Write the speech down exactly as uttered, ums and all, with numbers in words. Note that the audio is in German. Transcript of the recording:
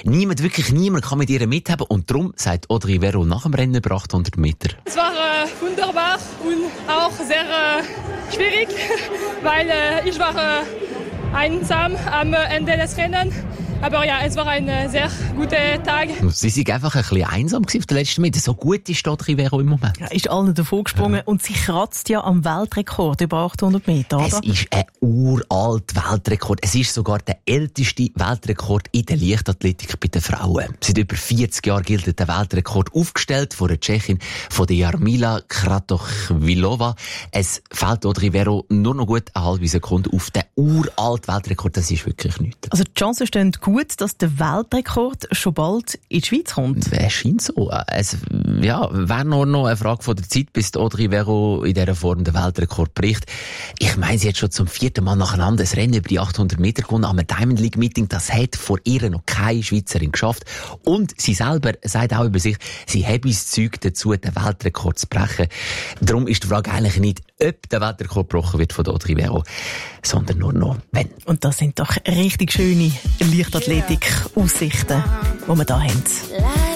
Niemand, wirklich niemand kann mit ihr mithaben. Und darum sagt Audrey Veron nach dem Rennen über achthundert Meter. Es war äh, wunderbar und auch sehr äh, schwierig, weil äh, ich war äh, einsam am Ende des Rennens. Aber ja, es war ein äh, sehr guter Tag. Sie sind einfach ein bisschen einsam auf den letzten Metern. So gut ist Audrey Veron im Moment. Ja, ist allen davon gesprungen. Ja. Und sie kratzt ja am Weltrekord über achthundert Meter, oder? Es ist ein uralter Weltrekord. Es ist sogar der älteste Weltrekord in der Leichtathletik bei den Frauen. Seit über vierzig Jahren gilt der Weltrekord aufgestellt von der Tschechin, von der Jarmila Kratochvilova. Es fehlt Audrey Veron nur noch gut eine halbe Sekunde auf den uralten Weltrekord. Das ist wirklich nichts. Also die Chancen stehen gut, dass der Weltrekord schon bald in die Schweiz kommt. Es scheint so. Es ja, wäre nur noch eine Frage von der Zeit, bis Audrey Veron in dieser Form den Weltrekord bricht. Ich meine, sie hat schon zum vierten Mal nacheinander ein Rennen über die achthundert Meter gewonnen am Diamond League Meeting. Das hat vor ihr noch keine Schweizerin geschafft. Und sie selber sagt auch über sich, sie habe das Zeug dazu, den Weltrekord zu brechen. Darum ist die Frage eigentlich nicht, ob der Weltrekord gebrochen wird von Audrey Veron, sondern nur noch, wenn. Und das sind doch richtig schöne Leichtathletik-Aussichten, die wir hier haben.